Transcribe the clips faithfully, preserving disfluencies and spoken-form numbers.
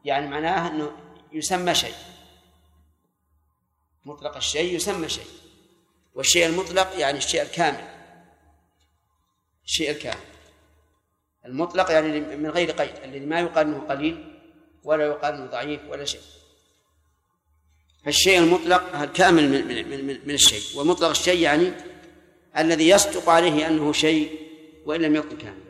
يعني معناه أنه يسمى شيء، مطلق الشيء يسمى شيء، والشيء المطلق يعني الشيء الكامل، الشيء الكامل. المطلق يعني من غير قيد، الذي ما يقال انه قليل ولا يقال انه ضعيف ولا شيء. فالشيء المطلق الكامل من, من, من, من الشيء، ومطلق الشيء يعني الذي يصدق عليه انه شيء وان لم يكن كاملا.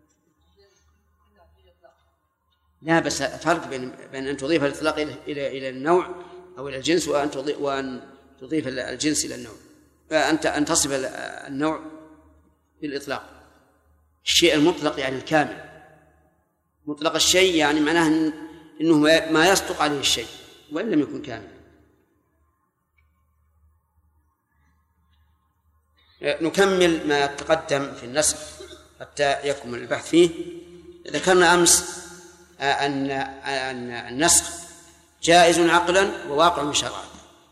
لا، بس فرق بين بين ان تضيف الاطلاق الى الى الى النوع او الى الجنس، وان تضيف وان تضيف الجنس الى النوع، فانت ان تصف النوع بالاطلاق. الشيء المطلق يعني الكامل، مطلق الشيء يعني معناه انه ما يصدق عليه الشيء وان لم يكن كاملا. نكمل ما تقدم في النسخ حتى يكمل البحث فيه. ذكرنا امس ان ان النسخ جائز عقلا وواقع شرعا.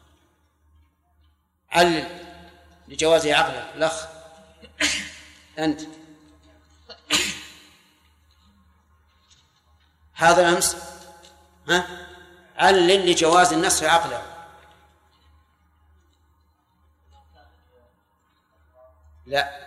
علل لجوازه عقلا الاخ انت. هذا الأمس ها علل لجواز النسخ عقلا. لا،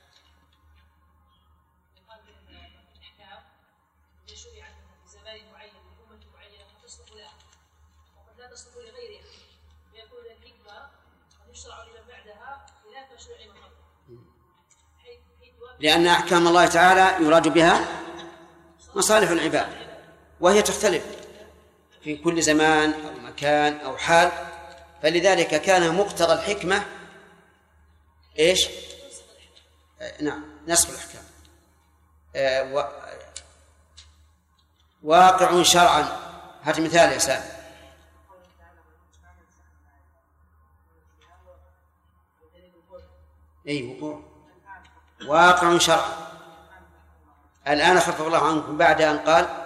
لأن أحكام الله تعالى يراد بها مصالح العباد، وهي تختلف في كل زمان أو مكان أو حال، فلذلك كان مقتضى الحكمة إيش؟ آه نعم، نسخ الأحكام. آه و... واقع شرعا. هات مثال يا سامي. أي وقوع واقع شرعا. الآن خفف الله عنكم بعد أن قال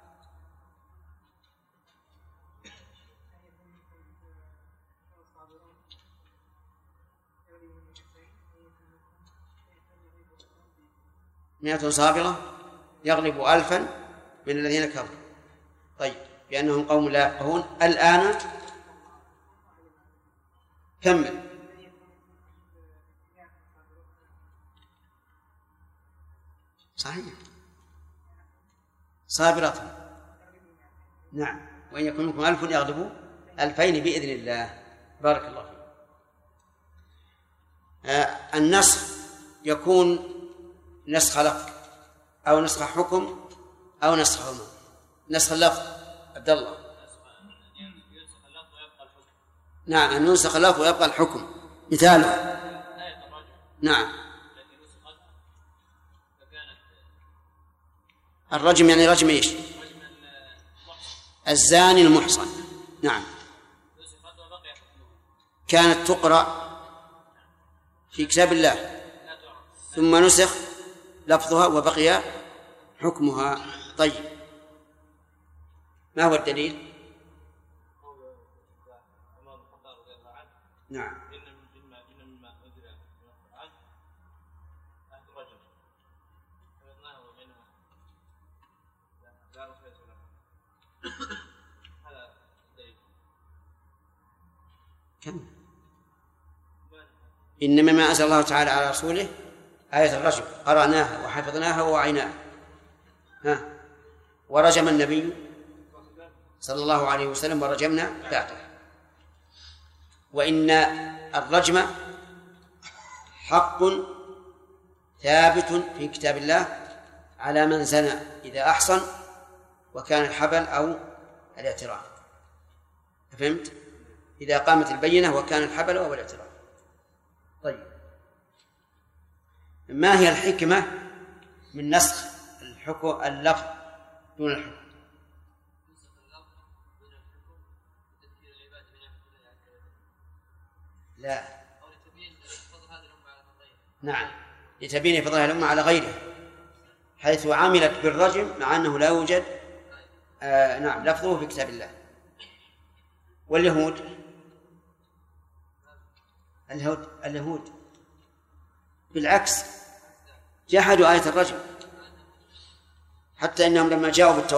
مئة صابرة يغلب ألفا من الذين كفروا. طيب، بأنهم قوم لا يفقهون. الآن كمل. صحيح، صابرة. نعم، وإن يكن منكم ألف يغلبوا ألفين بإذن الله. بارك الله فيك. آه النسخ يكون نسخ لفظ أو نسخ حكم أو نسخ عموم. نسخ اللفظ عبد الله. نعم، أن ينسخ اللفظ ويبقى الحكم. مثاله نعم الرجم، يعني رجم إيش؟ الزاني المحصن. نعم، كانت تقرأ في كتاب الله ثم نسخ لفظها وبقي حكمها. طيب، ما هو الدليل؟ نعم، كم إنما ما أنزل الله تعالى على رسوله آية الرجم قرأناها وحفظناها ووعيناها. ها ورجم النبي صلى الله عليه وسلم ورجمنا بعده. وإن الرجم حق ثابت في كتاب الله على من زنى إذا أحصن وكان الحبل أو الاعتراف. فهمت؟ إذا قامت البينة وكان الحبل أو الاعتراف. طيب، ما هي الحكمة من نسخ الحكم اللفظ دون الحكم؟ لا، نعم، لتبين فضلها الأمة على غيرها، حيث عملت بالرجم مع أنه لا يوجد آه نعم لفظه في كتاب الله. واليهود اليهود اليهود بالعكس جحدوا آية الرجم، حتى إنهم لما جاءوا بالتوراة